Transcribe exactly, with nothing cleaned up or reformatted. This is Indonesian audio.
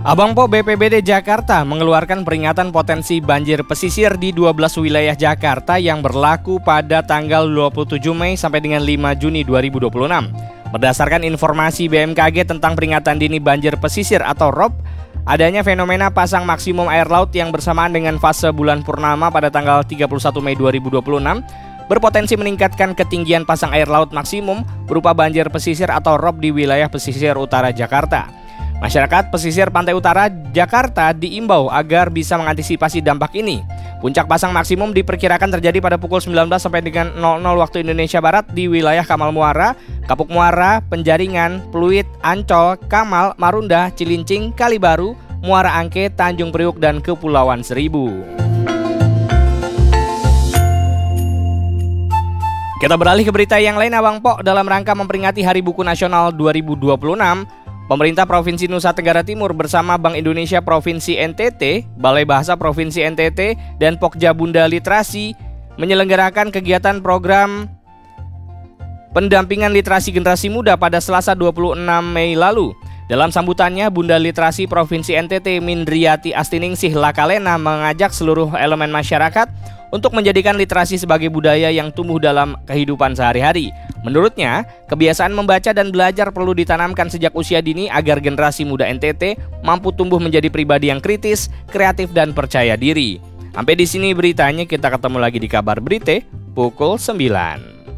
Abang Po B P B D Jakarta mengeluarkan peringatan potensi banjir pesisir di dua belas wilayah Jakarta yang berlaku pada tanggal dua puluh tujuh Mei sampai dengan lima Juni dua ribu dua puluh enam. Berdasarkan informasi B M K G tentang peringatan dini banjir pesisir atau R O P, adanya fenomena pasang maksimum air laut yang bersamaan dengan fase bulan purnama pada tanggal tiga puluh satu Mei dua ribu dua puluh enam berpotensi meningkatkan ketinggian pasang air laut maksimum berupa banjir pesisir atau R O P di wilayah pesisir utara Jakarta. Masyarakat pesisir pantai utara Jakarta diimbau agar bisa mengantisipasi dampak ini. Puncak pasang maksimum diperkirakan terjadi pada pukul sembilan belas sampai dengan nol nol waktu Indonesia Barat di wilayah Kamal Muara, Kapuk Muara, Penjaringan, Pluit, Ancol, Kamal, Marunda, Cilincing, Kalibaru, Muara Angke, Tanjung Priuk, dan Kepulauan Seribu. Kita beralih ke berita yang lain, Abang Po. Dalam rangka memperingati Hari Buku Nasional dua ribu dua puluh enam, pemerintah Provinsi Nusa Tenggara Timur bersama Bank Indonesia Provinsi N T T, Balai Bahasa Provinsi N T T, dan Pokja Bunda Literasi menyelenggarakan kegiatan program pendampingan literasi generasi muda pada Selasa dua puluh enam Mei lalu. Dalam sambutannya, Bunda Literasi Provinsi N T T Mindriati Astiningsih Lakalena mengajak seluruh elemen masyarakat untuk menjadikan literasi sebagai budaya yang tumbuh dalam kehidupan sehari-hari. Menurutnya, kebiasaan membaca dan belajar perlu ditanamkan sejak usia dini agar generasi muda N T T mampu tumbuh menjadi pribadi yang kritis, kreatif, dan percaya diri. Sampai di sini beritanya, kita ketemu lagi di kabar berita pukul sembilan.